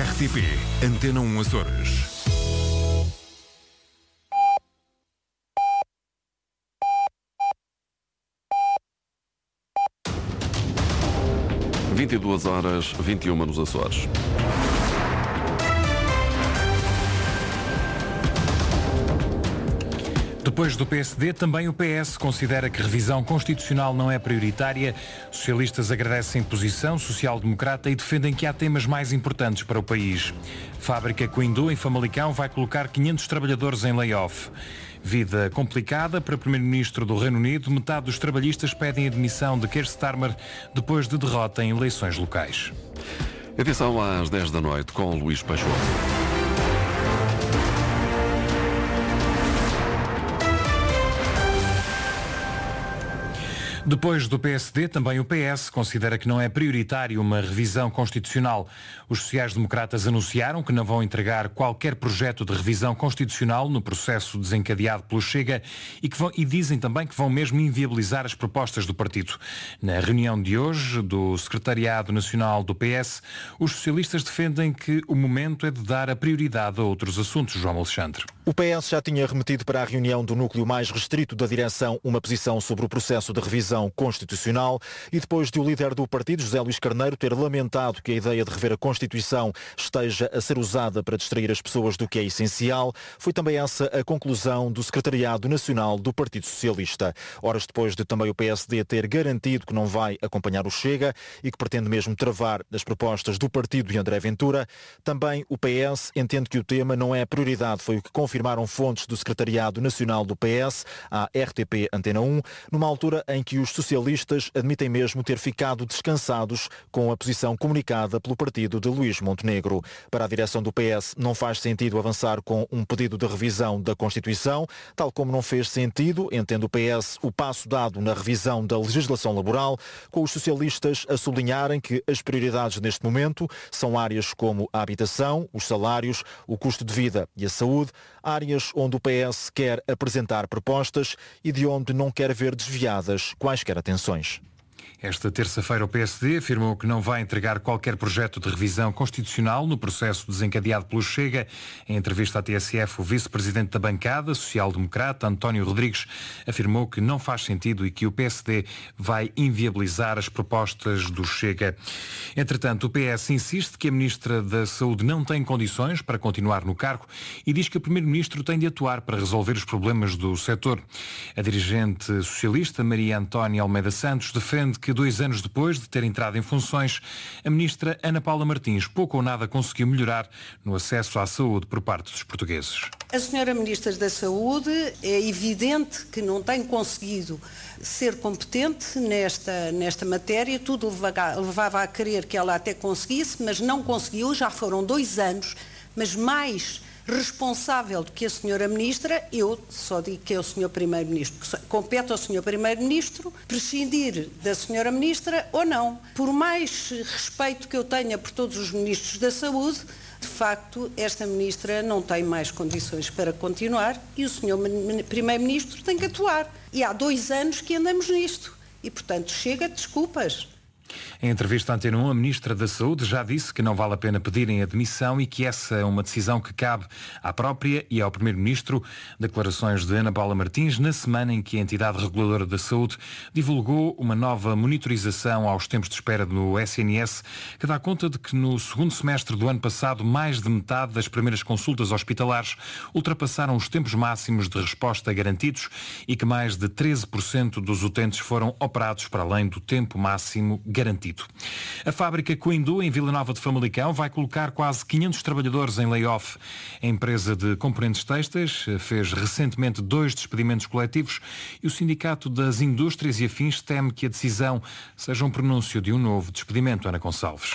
RTP Antena 1 Açores. Às 22h21 nos Açores. Depois do PSD, também o PS considera que revisão constitucional não é prioritária. Socialistas agradecem posição social-democrata e defendem que há temas mais importantes para o país. Fábrica Coindou, em Famalicão, vai colocar 500 trabalhadores em layoff. Vida complicada para o Primeiro-Ministro do Reino Unido. Metade dos trabalhistas pedem a demissão de Keir Starmer depois de derrota em eleições locais. Edição às 10 da noite com Luís Peixoto. Depois do PSD, também o PS considera que não é prioritário uma revisão constitucional. Os sociais-democratas anunciaram que não vão entregar qualquer projeto de revisão constitucional no processo desencadeado pelo Chega e dizem também que vão mesmo inviabilizar as propostas do partido. Na reunião de hoje do Secretariado Nacional do PS, os socialistas defendem que o momento é de dar a prioridade a outros assuntos, João Alexandre. O PS já tinha remetido para a reunião do núcleo mais restrito da direção uma posição sobre o processo de revisão constitucional e depois de o líder do partido, José Luís Carneiro, ter lamentado que a ideia de rever a Constituição esteja a ser usada para distrair as pessoas do que é essencial, foi também essa a conclusão do Secretariado Nacional do Partido Socialista. Horas depois de também o PSD ter garantido que não vai acompanhar o Chega e que pretende mesmo travar as propostas do partido de André Ventura, também o PS entende que o tema não é prioridade. Foi o que confirmaram fontes do Secretariado Nacional do PS à RTP Antena 1, numa altura em que os socialistas admitem mesmo ter ficado descansados com a posição comunicada pelo partido de Luís Montenegro. Para a direção do PS não faz sentido avançar com um pedido de revisão da Constituição, tal como não fez sentido, entende o PS, o passo dado na revisão da legislação laboral, com os socialistas a sublinharem que as prioridades neste momento são áreas como a habitação, os salários, o custo de vida e a saúde, áreas onde o PS quer apresentar propostas e de onde não quer ver desviadas quaisquer atenções. Esta terça-feira o PSD afirmou que não vai entregar qualquer projeto de revisão constitucional no processo desencadeado pelo Chega. Em entrevista à TSF, o vice-presidente da bancada, social-democrata, António Rodrigues, afirmou que não faz sentido e que o PSD vai inviabilizar as propostas do Chega. Entretanto, o PS insiste que a Ministra da Saúde não tem condições para continuar no cargo e diz que o Primeiro-Ministro tem de atuar para resolver os problemas do setor. A dirigente socialista, Maria Antónia Almeida Santos, defende que 2 anos depois de ter entrado em funções, a ministra Ana Paula Martins pouco ou nada conseguiu melhorar no acesso à saúde por parte dos portugueses. A senhora Ministra da Saúde é evidente que não tem conseguido ser competente nesta matéria, tudo levava a crer que ela até conseguisse, mas não conseguiu, já foram 2 anos, mas mais responsável do que a senhora Ministra, eu só digo que é o senhor Primeiro-Ministro, porque compete ao senhor Primeiro-Ministro prescindir da senhora Ministra ou não. Por mais respeito que eu tenha por todos os Ministros da Saúde, de facto, esta Ministra não tem mais condições para continuar e o senhor Primeiro-Ministro tem que atuar. E há 2 anos que andamos nisto. E, portanto, chega de desculpas. Em entrevista à Antena 1, a Ministra da Saúde já disse que não vale a pena pedirem a demissão e que essa é uma decisão que cabe à própria e ao Primeiro-Ministro. Declarações de Ana Paula Martins na semana em que a entidade reguladora da saúde divulgou uma nova monitorização aos tempos de espera no SNS, que dá conta de que no segundo semestre do ano passado mais de metade das primeiras consultas hospitalares ultrapassaram os tempos máximos de resposta garantidos e que mais de 13% dos utentes foram operados para além do tempo máximo garantido. A fábrica Coindou, em Vila Nova de Famalicão, vai colocar quase 500 trabalhadores em layoff. A empresa de componentes têxteis fez recentemente 2 despedimentos coletivos e o Sindicato das Indústrias e Afins teme que a decisão seja um prenúncio de um novo despedimento. Ana Gonçalves.